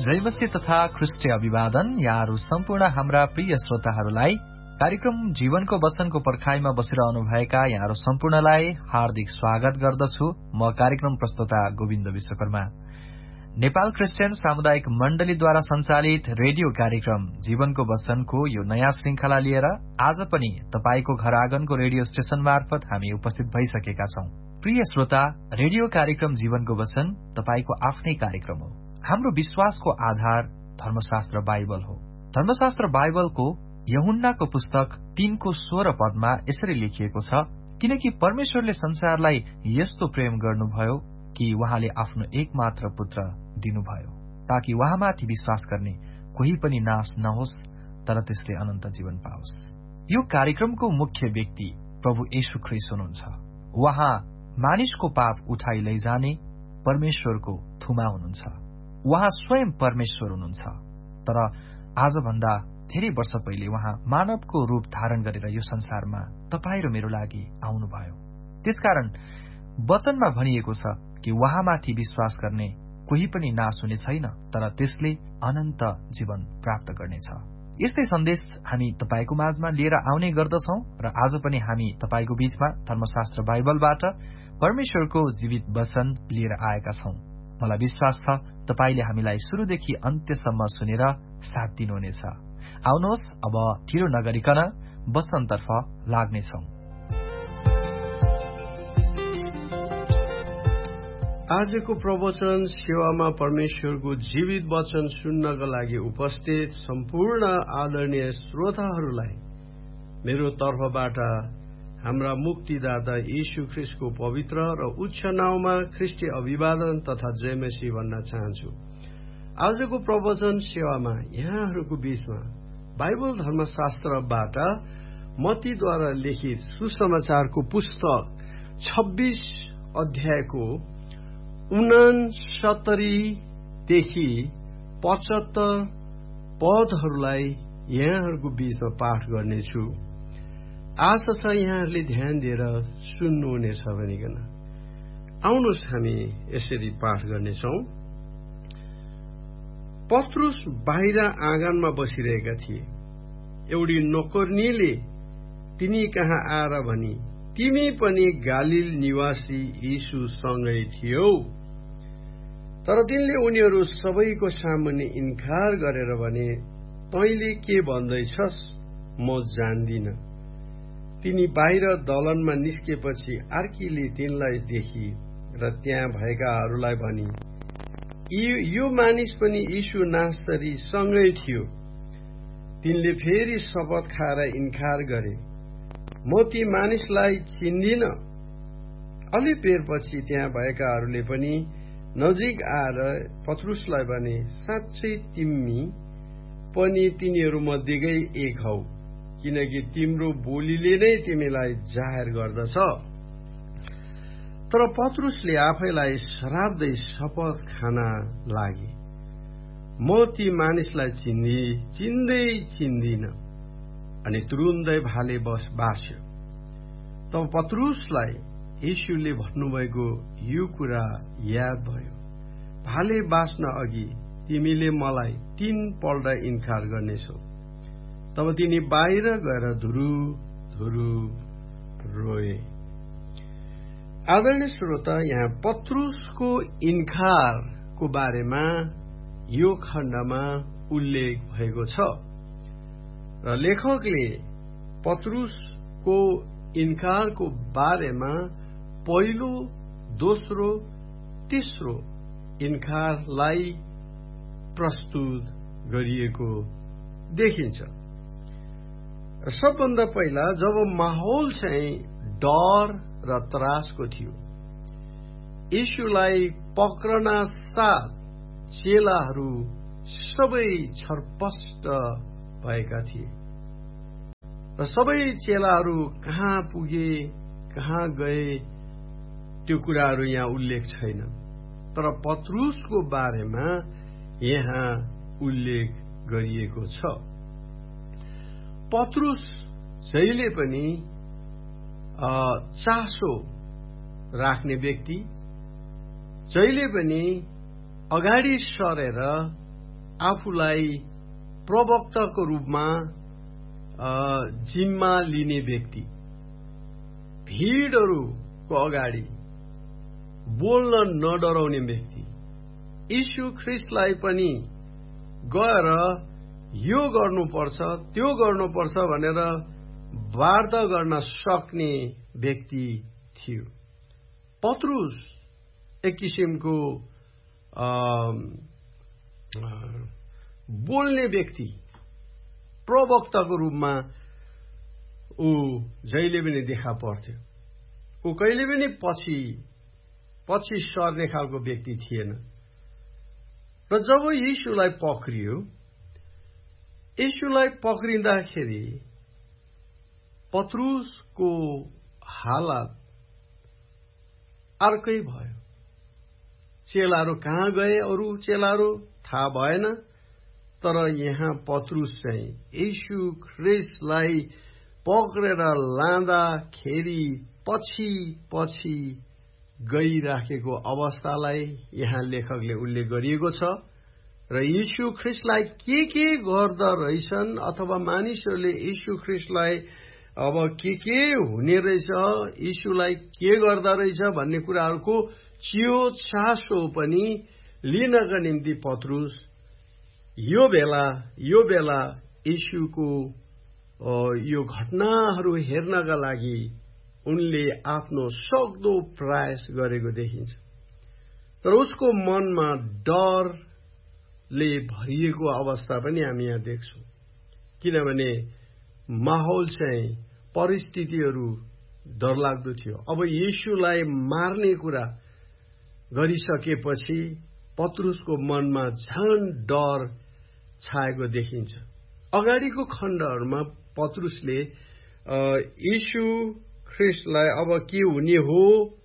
जयमसी तथा ख्रिस्टीय अभिवादन। यहाँहरू सम्पूर्ण हाम्रा प्रिय श्रोताहरूलाई कार्यक्रम जीवनको वचनको पर्खाइमा बसिरहनुभएका यहाँहरू सम्पूर्णलाई हार्दिक स्वागत गर्दछु। म कार्यक्रम प्रस्तोता गोविन्द विश्वकर्मा। नेपाल क्रिस्चियन सामुदायिक मण्डलीद्वारा सञ्चालित रेडियो कार्यक्रम जीवनको वचनको यो नयाँ श्रृंखला लिएर आज पनि तपाईको घर आँगनको रेडियो स्टेशन मार्फत हामी उपस्थित भइसकेका छौं। प्रिय श्रोता, रेडियो कार्यक्रम जीवनको वचन तपाईको आफ्नै कार्यक्रम हो। हाम्रो विश्वासको आधार धर्मशास्त्र बाइबल हो। धर्मशास्त्र बाइबलको यूहन्नाको पुस्तक 3को 16 पदमा यसरी लेखिएको छ, किनकि परमेश्वरले संसारलाई यस्तो प्रेम गर्नुभयो कि उहाँले आफ्नो एकमात्र पुत्र दिनुभयो, ताकि उहाँमाथि विश्वास गर्ने कोही पनि नाश नहोस्, तर त्यसले अनन्त जीवन पाओस्। यो कार्यक्रमको मुख्य व्यक्ति प्रभु येशू ख्रीष्ट हुनुहुन्छ। उहाँ मानिसको पाप उठाइ लैजाने परमेश्वरको थुमा हुनुहुन्छ। उहाँ स्वयं परमेश्वर हुनुहुन्छ, तर आजभन्दा धेरै वर्ष पहिले उहाँ मानवको रूप धारण गरेर यो संसारमा तपाईं र मेरो लागि आउनुभयो। त्यसकारण वचनमा भनिएको छ कि उहाँमाथि विश्वास गर्ने कोही पनि नाश हुने छैन, तर त्यसले अनन्त जीवन प्राप्त गर्नेछ। यस्तै सन्देश हामी तपाईको माझमा लिएर आउने गर्दछौं र आज पनि हामी तपाईको बीचमा धर्मशास्त्र बाइबलबाट परमेश्वरको जीवित वचन लिएर आएका छौं। मलाई विश्वास छ तपाईले हामीलाई शुरूदेखि अन्त्यसम्म सुनेर साथ दिनुहुनेछ। आउनुहोस्, अब ढिलो नगरिकन वचनतर्फ लाग्नेछौं। आजको प्रवचन सेवामा परमेश्वरको जीवित वचन सुन्नका लागि उपस्थित सम्पूर्ण आदरणीय श्रोताहरूलाई मेरो तर्फबाट हाम्रा मुक्तिदाता येशू ख्रीष्टको पवित्र र उच्च नाउँमा ख्रीष्टीय अभिवादन तथा जयमसी भन्न चाहन्छु। आजको प्रवचन सेवामा यहाँहरूको बीचमा बाइबल धर्मशास्त्रबाट मत्तीद्वारा लिखित सुसमाचारको पुस्तक 26 अध्यायको 69 देखि 75 पदहरूलाई यहाँहरूको बीचमा पाठ गर्नेछु। आशा छ यहाँहरूले ध्यान दिएर सुन्नुहुनेछ भनिकन। आउनुहोस् हामी यसरी पाठ गर्नेछौं। पत्रुस बाहिर आँगनमा बसिरहेका थिए। एउटी नोकरनीले तिनी कहाँ आएर भनी, तिमी पनि गालिल निवासी यीशुसँगै थियौ। तर तिनले उनीहरू सबैको सामुन्ने इन्कार गरेर भने, तैँले के भन्दैछस्, म जान्दिन। तिनी बाहिर दलनमा निस्केपछि अर्कीले तिनलाई देखी र त्यहाँ भएकाहरूलाई भनी, यो मानिस पनि यीशु नासरी सँगै थियो। तिनले फेरि शपथ खाएर इन्कार गरे, म ती मानिसलाई चिन्दिन। अलि बेरपछि त्यहाँ भएकाहरूले पनि नजिक आएर पत्रुसलाई भने, साँच्चै तिमी पनि तिनीहरू मध्येकै एक हौ, किनकि तिम्रो बोलीले नै तिमीलाई जाहेर गर्दछ। तर पत्रुसले आफैलाई श्राप्दै शपथ खान लागे, म ती मानिसलाई चिन्दिन। अनि तुरुन्तै भाले बास्यो। तब पत्रुसलाई येशूले भन्नुभएको यो कुरा याद भयो, भाले बास्न अघि तिमीले मलाई 3 पल्ट इन्कार गर्नेछौ। तब तिनी बाहिर गएर धुरु रोए। आदरणीय श्रोता, यहाँ पत्रुसको इन्कारको बारेमा यो खण्डमा उल्लेख भएको छ र लेखकले पत्रुसको इन्कारको बारेमा पहिलो, दोस्रो, तेस्रो इन्कारलाई प्रस्तुत गरिएको देखिन्छ। सबभन्दा पहिला जब माहौल चाहिँ डर र त्रासको थियो, येशूलाई पक्रन साथ चेलाहरू सबै छरपष्ट भएका थिए र सबै चेलाहरू कहाँ पुगे, कहाँ गए, त्यो कुराहरू यहाँ उल्लेख छैन। तर पत्रुसको बारेमा यहाँ उल्लेख गरिएको छ। पत्रुस जहिले पनि चासो राख्ने व्यक्ति, जहिले पनि अगाडि सरेर आफूलाई प्रवक्ताको रूपमा जिम्मा लिने व्यक्ति, भीड़हरूको अगाडि बोल्न नडराउने व्यक्ति, यीशु ख्रीष्टलाई पनि गएर यो गर्नुपर्छ त्यो गर्नुपर्छ भनेर वार्ता गर्न सक्ने व्यक्ति थियो। पत्रुस एक किसिमको बोल्ने व्यक्ति, प्रवक्ताको रूपमा ऊ जहिले पनि देखा पर्थ्यो। ऊ कहिले पनि पछि सर्ने खालको व्यक्ति थिएन। र जब यीशुलाई पक्रिँदाखेरि पत्रुसको हालत अर्कै भयो। चेलाहरू कहाँ गए, अरू चेलाहरू थाहा भएन, तर यहाँ पत्रुस चाहिँ यीशु ख्रीष्टलाई पक्रेर लाँदाखेरि पछि गइराखेको अवस्थालाई यहाँ लेखकले उल्लेख गरिएको छ। र यीशु ख्रीष्टलाई के गर्दा रहेछन् अथवा मानिसहरूले यीशु ख्रीष्टलाई अब के हुने रहेछ, यीशुलाई के गर्दा रहेछ भन्ने कुराहरूको चियो चासो पनि लिनका निम्ति पत्रुस यो बेला यीशुको यो घटनाहरू हेर्नका लागि उनले आफ्नो सक्दो प्रयास गरेको देखिन्छ। तर उसको मनमा डरले भरिएको अवस्था पनि हामी यहाँ देख्छौं, किनभने माहौल चाहिँ परिस्थितिहरू डरलाग्दो थियो। अब यीशुलाई मार्ने कुरा गरिसकेपछि पत्रुसको मनमा झन डर छाएको देखिन्छ। अगाडिको खण्डहरूमा पत्रुसले यीशु ख्रीष्टलाई अब के हुने हो,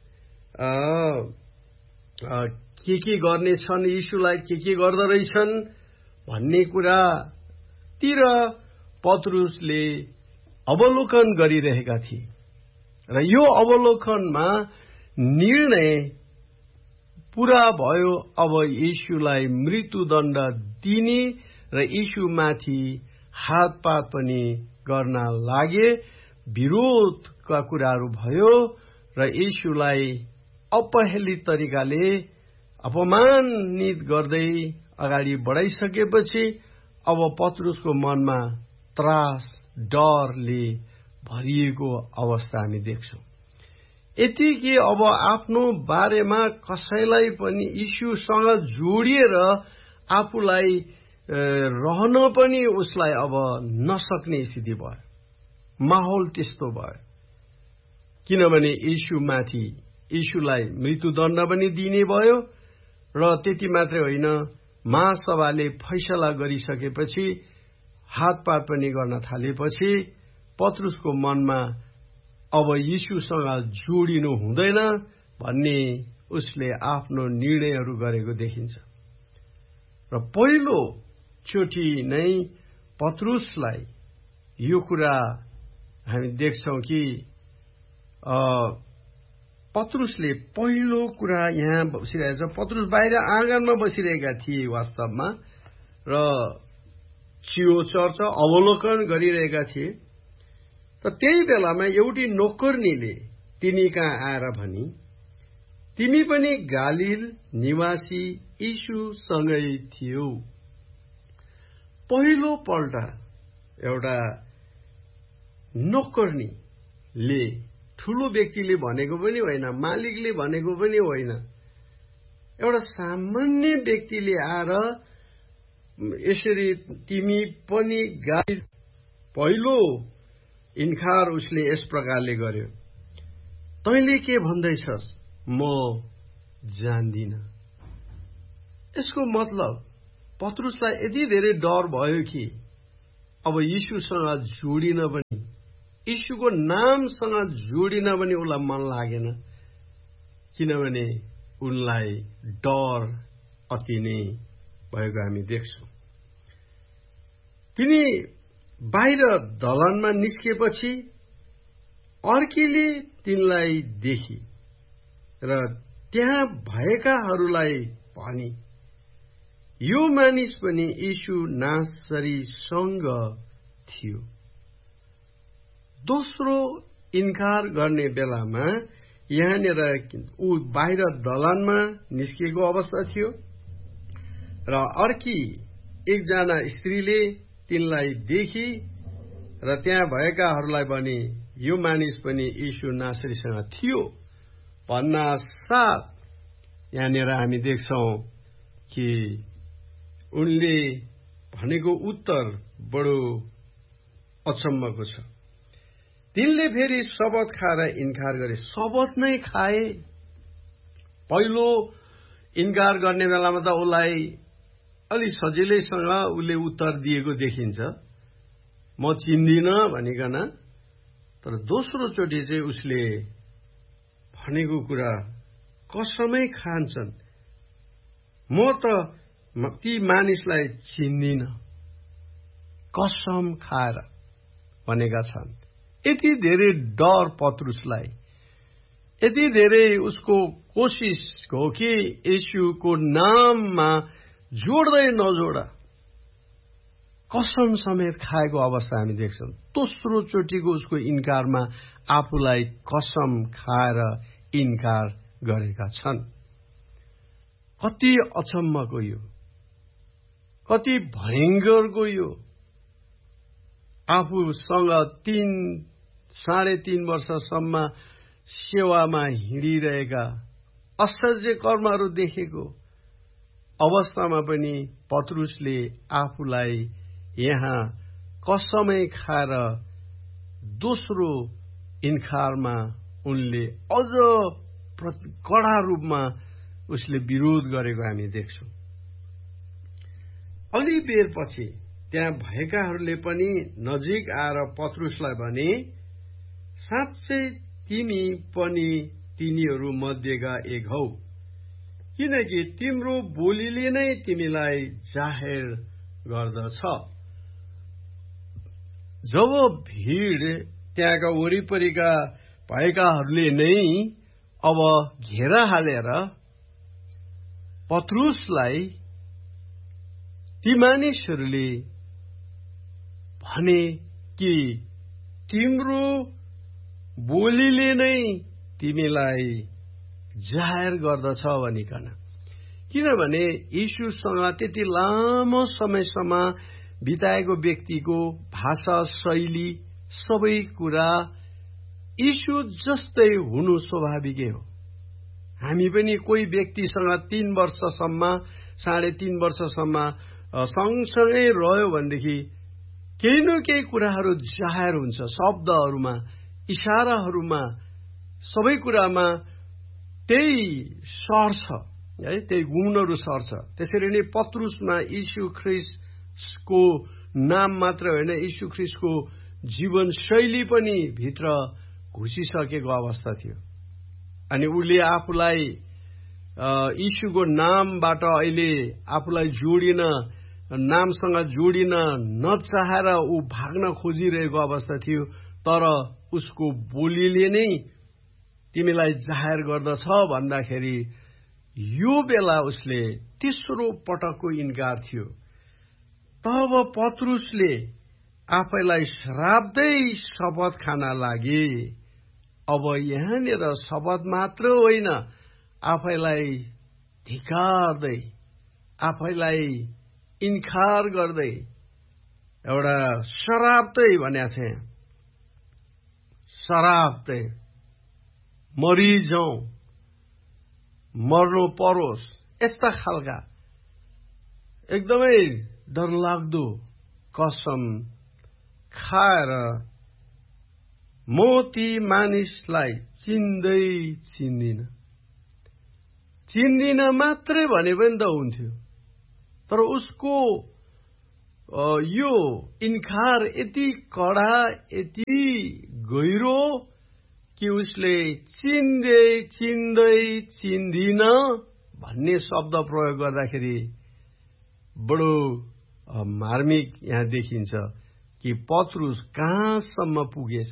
के गर्नेछन्, यीशुलाई के गर्दा रहेछन् भन्ने कुरातिर पत्रुसले अवलोकन गरिरहेका थिए। र यो अवलोकनमा निर्णय पूरा भयो। अब यीशुलाई मृत्युदण्ड दिने र यीशुमाथि हातपात पनि गर्न लागे। विरोधका कुराहरू भयो र यीशुलाई अपहेलित तरिकाले अपमानित गर्दै अगाडि बढाइसकेपछि अब पत्रुसको मनमा त्रास, डरले भरिएको अवस्था हामी देख्छौं। यति कि अब आफ्नो बारेमा कसैलाई पनि यीशुसँग जोडिएर आफूलाई रहन पनि उसलाई अब नसक्ने स्थिति भयो। माहौल त्यस्तो भयो, किनभने यीशुलाई मृत्युदण्ड पनि दिने भयो र त्यति मात्रै होइन, महासभाले फैसला गरिसकेपछि हातपात पनि गर्न थालेपछि पत्रुसको मनमा अब यीशुसँग जोडिनु हुँदैन भन्ने उसले आफ्नो निर्णयहरू गरेको देखिन्छ। र पहिलो चोटि नै पत्रुसलाई यो कुरा हामी देख्छौं कि पत्रुसले पहिलो कुरा यहाँ बसिरहेको छ। पत्रुस बाहिर आँगनमा बसिरहेका थिए वास्तवमा, र चियो चर्चा अवलोकन गरिरहेका थिए। त त्यही बेलामा एउटी नोकर्नीले तिनी कहाँ आएर भनी, तिमी पनि गालिल निवासी यीशुसँगै थियौ। पहिलो पल्ट एउटा नोकर्नीले, ठूलो व्यक्तिले भनेको पनि होइन, मालिकले भनेको पनि होइन, एउटा सामान्य व्यक्तिले आएर यसरी तिमी पनि गालिल, पहिलो इन्कार उसले यस प्रकारले गर्यो, तैँले के भन्दैछस्, म जान्दिन। यसको मतलब पत्रुसलाई यति धेरै डर भयो कि अब यीशुसँग जोडिन पनि, यीशुको नामसँग जोडिन पनि उसलाई मन लागेन, किनभने उनलाई डर अति नै भएको हामी देख्छौं। तिनी बाहिर दलानमा निस्केपछि अर्कीले तिनलाई देखी र त्यहाँ भएकाहरूलाई भनी, यो मानिस पनि यीशु नासरीसँग थियो। दोस्रो इन्कार गर्ने बेलामा यहाँनिर ऊ बाहिर दलानमा निस्किएको अवस्था थियो र अर्की एकजना स्त्रीले तिनलाई देखी र त्यहाँ भएकाहरूलाई भने यो मानिस पनि यीशु नासरीसँग थियो भन्ना साथ यहाँनिर हामी देख्छौं कि उनले भनेको उत्तर बडो अचम्मको छ। तिनले फेरि शपथ खाएर इन्कार गरे। शपथ नै खाए। पहिलो इन्कार गर्ने बेलामा त उसलाई अलि सजिलैसँग उसले उत्तर दिएको देखिन्छ, म चिन्दिन भनिकन। तर दोस्रो चोटि चाहिँ उसले भनेको कुरा कसमै खान्छन्, म त ती मानिसलाई चिन्दिन, कसम खाएर भनेका छन्। यति धेरै डर पत्रुसलाई, यति धेरै उसको कोसिस हो कि येशूको नाममा जोड्दै नजोडा कसम समेत खाएको अवस्था हामी देख्छौं। दोस्रो चोटिको उसको इन्कारमा आफूलाई कसम खाएर इन्कार गरेका छन्। कति अचम्मको यो, कति भयंकरको यो। आफूसँग 3.5 वर्षसम्म सेवामा हिँडिरहेका आश्चर्य कर्महरू देखेको अवस्थामा पनि पत्रुसले आफूलाई यहाँ कसमै खाएर दोस्रो इन्कारमा उनले अझ कडा रूपमा उसले विरोध गरेको हामी देख्छौं। अलि बेरपछि त्यहाँ भएकाहरूले पनि नजिक आएर पत्रुसलाई भने, साँच्चै तिमी पनि तिनीहरू मध्येका एक हौ, किनकि तिम्रो बोलीले नै तिमीलाई जाहेर गर्दछ। जब भीड़ त्यहाँका वरिपरिका भएकाहरूले नै अब घेरा हालेर पत्रुसलाई ती मानिसहरूले भने कि तिम्रो बोलीले नै तिमीलाई जाहेर गर्दछ भनिकन। किनभने यीशुसँग त्यति लामो समयसम्म बिताएको व्यक्तिको भाषा शैली सबै कुरा यीशु जस्तै हुनु स्वाभाविकै हो। हामी पनि कोही व्यक्तिसँग 3 वर्षसम्म 3.5 वर्षसम्म सँगसँगै रह्यो भनेदेखि केही न केही कुराहरू जाहेर हुन्छ। शब्दहरूमा, इशाराहरूमा, सबै कुरामा त्यही सर्छ है, त्यही गुणहरू सर्छ। त्यसरी नै पत्रुसमा यीशु ख्रीष्टको नाम मात्र होइन, यीशु ख्रीष्टको जीवन शैली पनि भित्र घुसिसकेको अवस्था थियो। अनि उसले आफूलाई यीशुको नामबाट अहिले आफूलाई जोडिन, नामसँग जोडिन नचाहेर ऊ भाग्न खोजिरहेको अवस्था थियो। तर उसको बोलीले नै तिमीलाई जाहेर गर्दछ भन्दाखेरि यो बेला उसले तेस्रो पटकको इन्कार थियो। तब पत्रुसले आफैलाई श्राप्दै शपथ खान लागे। अब यहाँनिर शपथ मात्र होइन, आफैलाई धिक्कार्दै, आफैलाई इन्कार गर्दै एउटा शराप्दै भनेको छ। शराप्दै मरिजाउँ, मर्नु परोस्, यस्ता खालका एकदमै डरलाग्दो कसम खाएर म ती मानिसलाई चिन्दिन मात्रै भने पनि त हुन्थ्यो। तर उसको यो इन्कार यति कडा, यति गहिरो कि उसले चिन्दिन भन्ने शब्द प्रयोग गर्दाखेरि बडो मार्मिक यहाँ देखिन्छ कि पत्रुस कहाँसम्म पुगेछ।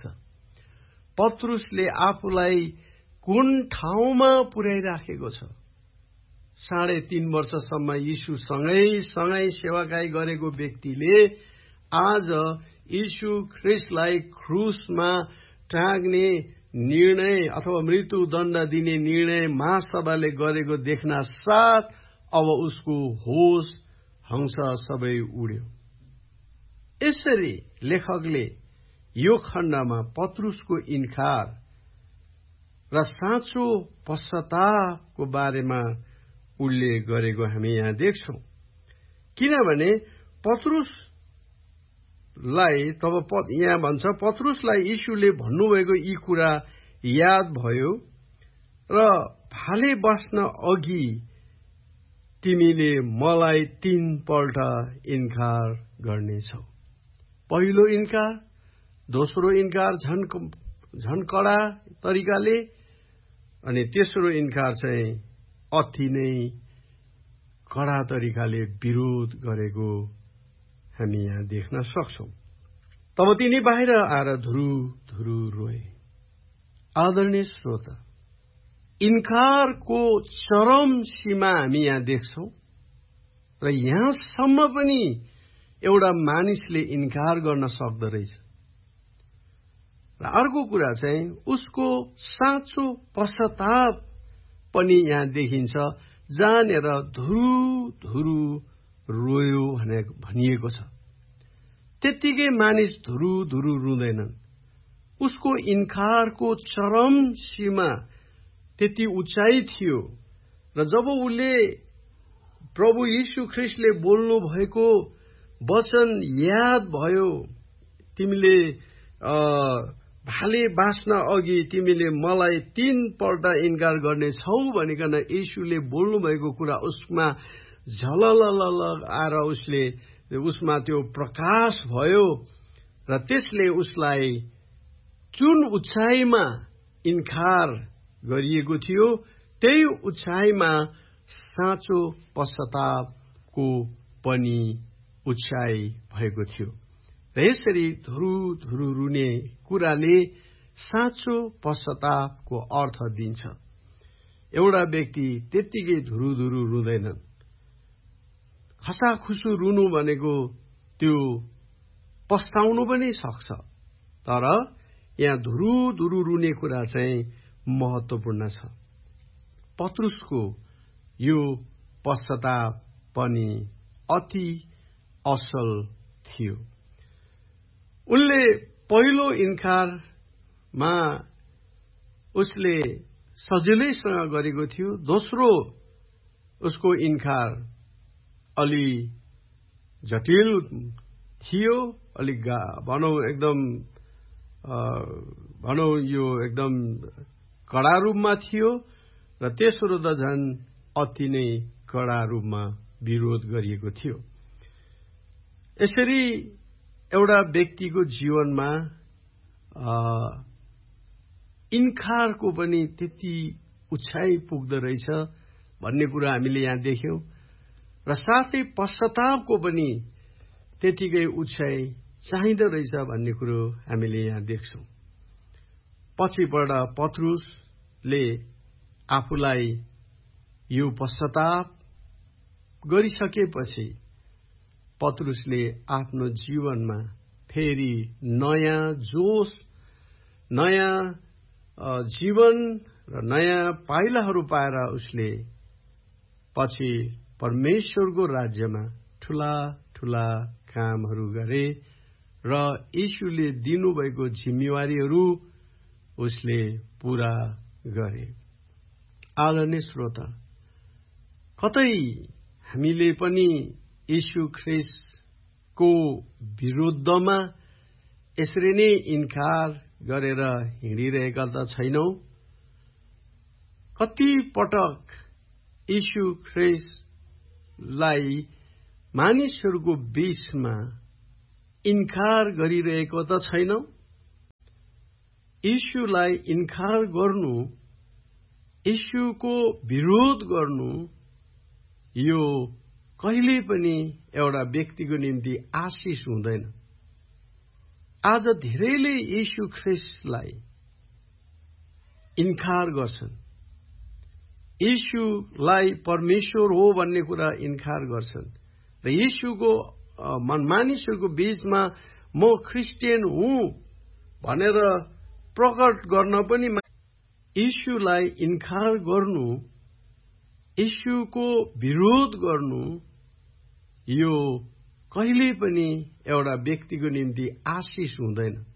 पत्रुसले आफूलाई कुन ठाउँमा पुर्याइराखेको छ। 3.5 वर्षसम्म यीशुसँगै सेवाकाई गरेको व्यक्तिले आज यीशु ख्रीष्टलाई क्रुसमा टाँग्ने निर्णय अथवा मृत्युदण्ड दिने निर्णय महासभाले गरेको देख्न साथ अब उसको होस हंस सबै उड्यो। यसरी लेखकले यो खण्डमा पत्रुसको इन्कार र साँचो पश्चातापको बारेमा उल्लेख गरेको हामी यहाँ देख्छौं। किनभने पत्रुसलाई यहाँ भन्छ पत्रुसलाई यीशुले भन्नुभएको यी कुरा याद भयो र भाले बस्न अघि तिमीले मलाई 3 पल्ट इन्कार गर्नेछौ। पहिलो इन्कार, दोस्रो इन्कार झन कडा तरिकाले, अनि तेस्रो इन्कार चाहिँ अति नै कडा तरिकाले विरोध गरेको हामी यहाँ देख्न सक्छौं। तब तिनी बाहिर आएर धुरु रोए। आदरणीय श्रोता, इन्कारको चरम सीमा हामी यहाँ देख्छौं र यहाँसम्म पनि एउटा मानिसले इन्कार गर्न सक्दो रहेछ। र अर्को कुरा चाहिँ उसको साँचो पश्चाताप पनि यहाँ देखिन्छ, जहाँनिर धुरु रोयो भनिएको छ। त्यत्तिकै मानिस धुरु रुँदैनन्। उसको इन्कारको चरम सीमा त्यति उचाइ थियो र जब उसले प्रभु यीशु ख्रीष्टले बोल्नु भएको वचन याद भयो, तिमीले भाले बाँच्न अघि तिमीले मलाई 3 पल्ट इन्कार गर्नेछौ भनिकन यीशुले बोल्नु भएको कुरा उसमा झललल आएर उसमा त्यो प्रकाश भयो र त्यसले उसलाई जुन उचाइमा इन्कार गरिएको थियो त्यही उचाइमा साँचो पश्चातापको पनि उचाइ भएको थियो। र यसरी धुरु रुने कुराले साँचो पश्चातापको अर्थ दिन्छ। एउटा व्यक्ति त्यत्तिकै धुरु रुँदैनन्। खसाखुसु रुनु भनेको त्यो पस्ताउनु पनि सक्छ, तर यहाँ धुरु रुने कुरा चाहिँ महत्त्वपूर्ण छ। पत्रुसको यो पश्चाताप पनि अति असल थियो। उनले पहिलो इन्कारमा उसले सजिलैसँग गरेको थियो। दोस्रो उसको इन्कार अलि जटिल थियो, अलि भनौं यो एकदम कडा रूपमा थियो र तेस्रो त झन् अति नै कडा रूपमा विरोध गरिएको थियो। यसरी एउटा व्यक्तिको जीवनमा इन्कारको पनि त्यति उचाइ पुग्दो रहेछ भन्ने कुरा हामीले यहाँ देख्यौं र साथै पश्चातापको पनि त्यतिकै उचाइ चाहिँदो रहेछ भन्ने कुरो हामीले यहाँ देख्छौं। पछिबाट पत्रुसले आफूलाई यो पश्चाताप गरिसकेपछि पत्रुसले आफ्नो जीवनमा फेरि नयाँ जोश, नयाँ जीवन र नयाँ पाइलाहरू पाएर उसले पछि परमेश्वरको राज्यमा ठूला कामहरू गरे र यीशुले दिनुभएको जिम्मेवारीहरू उसले पूरा गरे। आदरणीय श्रोता, कतै हामीले पनि यीशु ख्रीष्टको विरुद्धमा यसरी नै इन्कार गरेर हिँडिरहेका त छैनौं। कति पटक यीशु ख्रीष्टलाई मानिसहरूको बीचमा इन्कार गरिरहेको त छैनौं। यीशुलाई इन्कार गर्नु, यीशुको विरोध गर्नु यो कहिले पनि एउटा व्यक्तिको निम्ति आशिष हुँदैन। आज धेरैले यीशु ख्रीष्टलाई इन्कार गर्छन्। यीशुलाई परमेश्वर हो भन्ने कुरा इन्कार गर्छन् र यीशुको मानिसहरूको बीचमा म क्रिस्चियन हुँ भनेर प्रकट गर्न पनि यीशुलाई इन्कार गर्नु, यीशुको विरोध गर्नु यो कहिल्यै पनि एउटा व्यक्तिको निम्ति आशिष हुँदैन।